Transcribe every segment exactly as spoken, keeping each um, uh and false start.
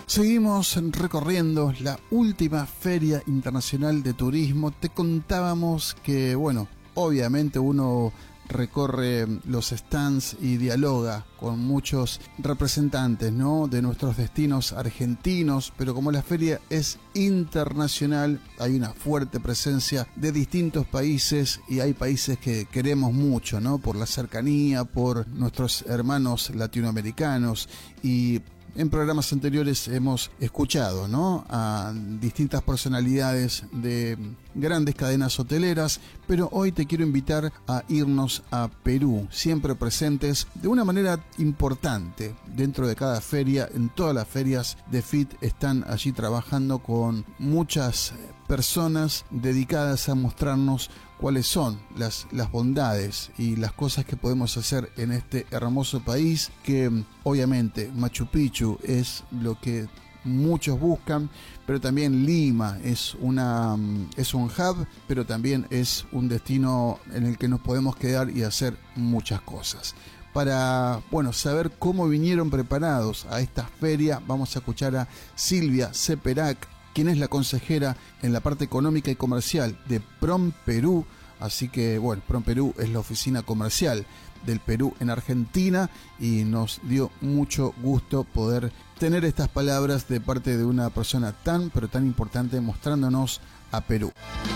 Seguimos recorriendo la última Feria Internacional de Turismo. Te contábamos que, bueno, obviamente uno recorre los stands y dialoga con muchos representantes, ¿no?, de nuestros destinos argentinos, pero como la feria es internacional, hay una fuerte presencia de distintos países y hay países que queremos mucho, ¿no?, por la cercanía, por nuestros hermanos latinoamericanos. Y en programas anteriores hemos escuchado, ¿no?, a distintas personalidades de grandes cadenas hoteleras, pero hoy te quiero invitar a irnos a Perú, siempre presentes de una manera importante dentro de cada feria. En todas las ferias de F I T están allí trabajando con muchas personas dedicadas a mostrarnos cuáles son las, las bondades y las cosas que podemos hacer en este hermoso país, que obviamente Machu Picchu es lo que muchos buscan, pero también Lima es una es un hub, pero también es un destino en el que nos podemos quedar y hacer muchas cosas. Para, bueno, saber cómo vinieron preparados a esta feria, vamos a escuchar a Silvia Ceperac, quien es la consejera en la parte económica y comercial de Prom Perú. Así que, bueno, Prom Perú es la oficina comercial del Perú en Argentina y nos dio mucho gusto poder tener estas palabras de parte de una persona tan, pero tan importante mostrándonos a Perú.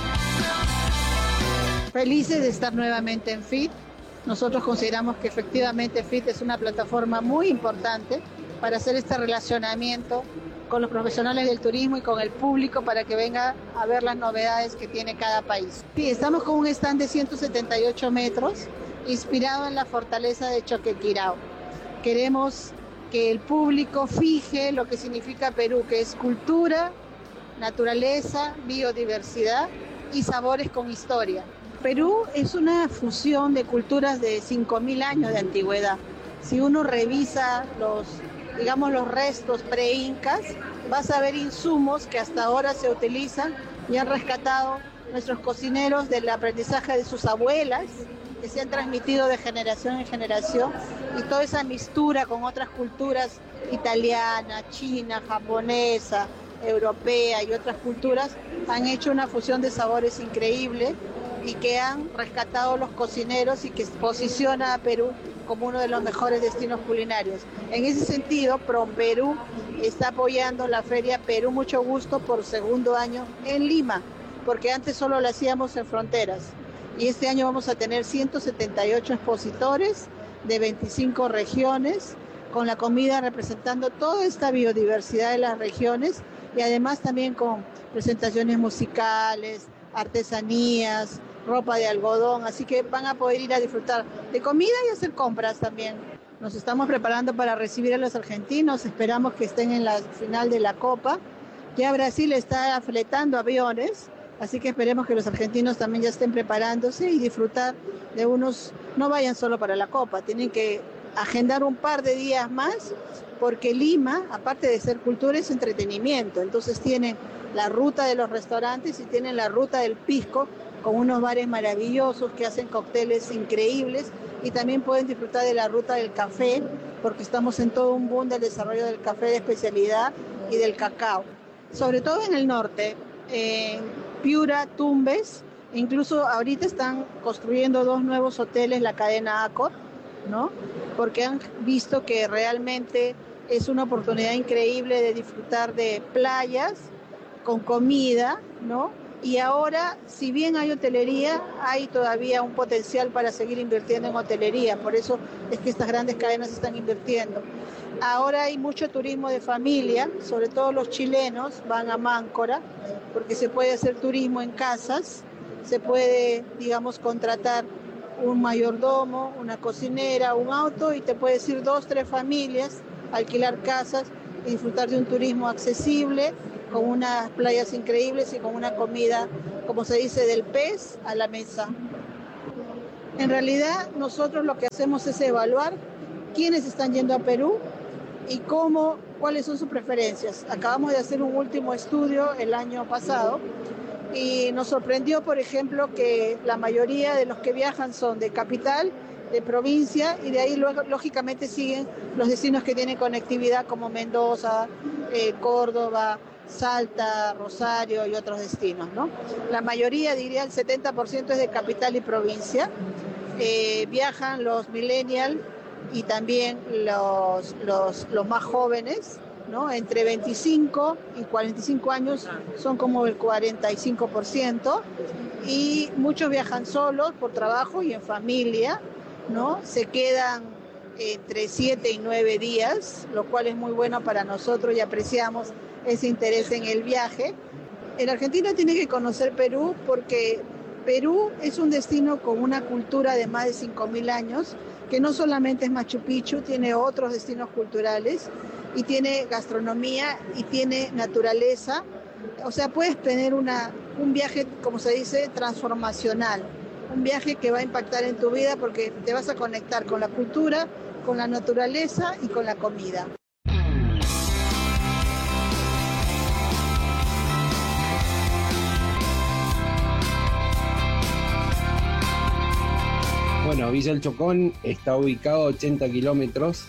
Felices de estar nuevamente en F I T. Nosotros consideramos que efectivamente F I T es una plataforma muy importante para hacer este relacionamiento con los profesionales del turismo y con el público para que venga a ver las novedades que tiene cada país. Sí, estamos con un stand de ciento setenta y ocho metros, inspirado en la fortaleza de Choquequirao. Queremos que el público fije lo que significa Perú, que es cultura, naturaleza, biodiversidad y sabores con historia. Perú es una fusión de culturas de cinco mil años de antigüedad. Si uno revisa los digamos los restos pre-incas, vas a ver insumos que hasta ahora se utilizan y han rescatado nuestros cocineros del aprendizaje de sus abuelas, que se han transmitido de generación en generación, y toda esa mistura con otras culturas italiana, china, japonesa, europea y otras culturas han hecho una fusión de sabores increíble y que han rescatado los cocineros y que posiciona a Perú como uno de los mejores destinos culinarios. En ese sentido, Prom Perú está apoyando la Feria Perú Mucho Gusto por segundo año en Lima, porque antes solo la hacíamos en fronteras. Y este año vamos a tener ciento setenta y ocho expositores de veinticinco regiones, con la comida representando toda esta biodiversidad de las regiones y además también con presentaciones musicales, artesanías, ropa de algodón, así que van a poder ir a disfrutar de comida y hacer compras también. Nos estamos preparando para recibir a los argentinos, esperamos que estén en la final de la Copa. Ya Brasil está fletando aviones, así que esperemos que los argentinos también ya estén preparándose y disfrutar de unos, no vayan solo para la Copa, tienen que agendar un par de días más, porque Lima, aparte de ser cultura, es entretenimiento, entonces tienen la ruta de los restaurantes y tienen la ruta del pisco, con unos bares maravillosos que hacen cócteles increíbles, y también pueden disfrutar de la ruta del café, porque estamos en todo un boom del desarrollo del café de especialidad y del cacao. Sobre todo en el norte, en Piura, Tumbes, incluso ahorita están construyendo dos nuevos hoteles, la cadena Accor, ¿no?, porque han visto que realmente es una oportunidad increíble de disfrutar de playas con comida, ¿no? Y ahora, si bien hay hotelería, hay todavía un potencial para seguir invirtiendo en hotelería, por eso es que estas grandes cadenas están invirtiendo. Ahora hay mucho turismo de familia, sobre todo los chilenos van a Máncora, porque se puede hacer turismo en casas, se puede, digamos, contratar un mayordomo, una cocinera, un auto, y te puedes ir dos, tres familias, alquilar casas y disfrutar de un turismo accesible, con unas playas increíbles y con una comida, como se dice, del pez a la mesa. En realidad, nosotros lo que hacemos es evaluar quiénes están yendo a Perú y cómo, cuáles son sus preferencias. Acabamos de hacer un último estudio el año pasado y nos sorprendió, por ejemplo, que la mayoría de los que viajan son de capital de provincia, y de ahí luego lógicamente siguen los destinos que tienen conectividad como Mendoza, eh, Córdoba, Salta, Rosario y otros destinos, ¿no? La mayoría, diría el setenta por ciento, es de capital y provincia. Eh, viajan los millennials y también los, los, los más jóvenes, ¿no? Entre veinticinco y cuarenta y cinco años son como el cuarenta y cinco por ciento, y muchos viajan solos por trabajo y en familia, ¿no? Se quedan entre siete y nueve días, lo cual es muy bueno para nosotros y apreciamos ese interés en el viaje. El argentino tiene que conocer Perú porque Perú es un destino con una cultura de más de cinco mil años, que no solamente es Machu Picchu, tiene otros destinos culturales y tiene gastronomía y tiene naturaleza. O sea, puedes tener una, un viaje, como se dice, transformacional, un viaje que va a impactar en tu vida porque te vas a conectar con la cultura, con la naturaleza y con la comida. Bueno, Villa El Chocón está ubicado a ochenta kilómetros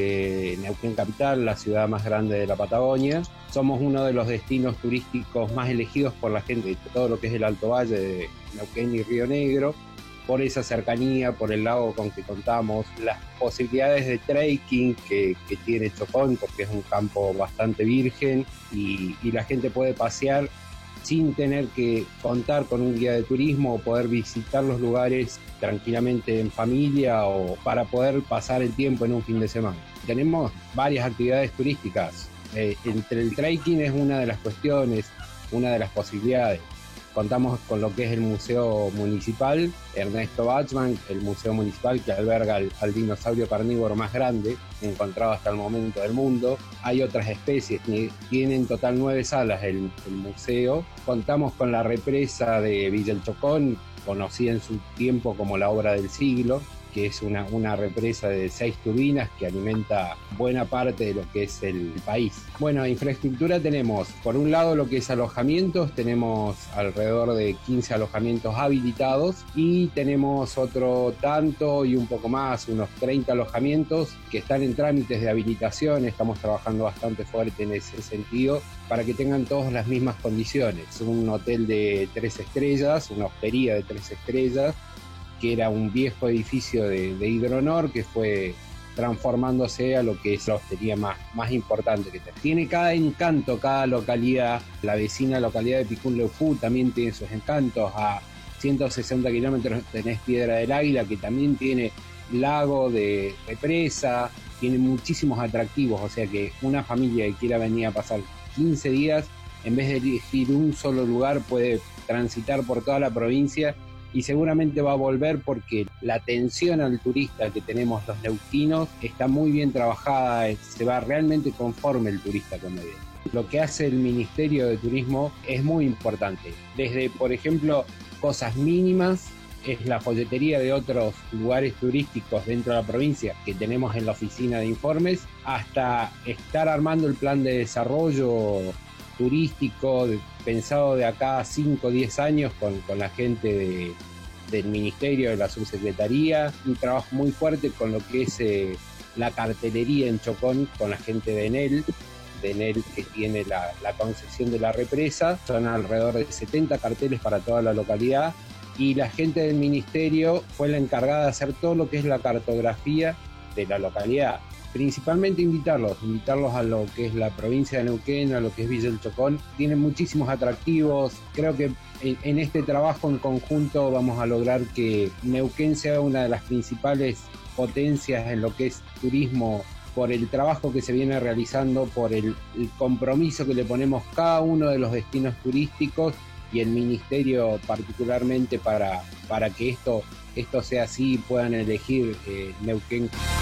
de Neuquén Capital, la ciudad más grande de la Patagonia. Somos uno de los destinos turísticos más elegidos por la gente de todo lo que es el Alto Valle de Neuquén y Río Negro, por esa cercanía, por el lago con que contamos, las posibilidades de trekking que, que tiene Chocón, porque es un campo bastante virgen y, y la gente puede pasear sin tener que contar con un guía de turismo o poder visitar los lugares tranquilamente en familia o para poder pasar el tiempo en un fin de semana. Tenemos varias actividades turísticas. Eh, entre el trekking es una de las cuestiones, una de las posibilidades. Contamos con lo que es el Museo Municipal Ernesto Bachmann, el museo municipal que alberga al, al dinosaurio carnívoro más grande encontrado hasta el momento del mundo. Hay otras especies, tiene en total nueve salas el, el museo. Contamos con la represa de Villa El Chocón, conocida en su tiempo como la obra del siglo, que es una, una represa de seis turbinas que alimenta buena parte de lo que es el país. Bueno, infraestructura tenemos, por un lado, lo que es alojamientos, tenemos alrededor de quince alojamientos habilitados y tenemos otro tanto y un poco más, unos treinta alojamientos que están en trámites de habilitación. Estamos trabajando bastante fuerte en ese sentido para que tengan todas las mismas condiciones. Un hotel de tres estrellas, una hostería de tres estrellas, que era un viejo edificio de, de Hidronor que fue transformándose a lo que es la hostería más, más importante que tiene. Tiene cada encanto, cada localidad. La vecina localidad de Picún-Leufú también tiene sus encantos. A ciento sesenta kilómetros tenés Piedra del Águila, que también tiene lago de represa, tiene muchísimos atractivos, o sea que una familia que quiera venir a pasar quince días, en vez de elegir un solo lugar, puede transitar por toda la provincia y seguramente va a volver porque la atención al turista que tenemos los neuquinos está muy bien trabajada, se va realmente conforme el turista con medio. Lo que hace el Ministerio de Turismo es muy importante, desde, por ejemplo, cosas mínimas, es la folletería de otros lugares turísticos dentro de la provincia que tenemos en la oficina de informes, hasta estar armando el plan de desarrollo turístico de, pensado de acá a cinco o diez años con, con la gente de, del Ministerio, de la Subsecretaría, un trabajo muy fuerte con lo que es eh, la cartelería en Chocón, con la gente de Enel, de Enel que tiene la, la concesión de la represa. Son alrededor de setenta carteles para toda la localidad y la gente del Ministerio fue la encargada de hacer todo lo que es la cartografía de la localidad. Principalmente invitarlos, invitarlos a lo que es la provincia de Neuquén, a lo que es Villa El Chocón. Tienen muchísimos atractivos. Creo que en, en este trabajo en conjunto vamos a lograr que Neuquén sea una de las principales potencias en lo que es turismo, por el trabajo que se viene realizando, por el, el compromiso que le ponemos cada uno de los destinos turísticos y el Ministerio particularmente para, para que esto, esto sea así y puedan elegir eh, Neuquén.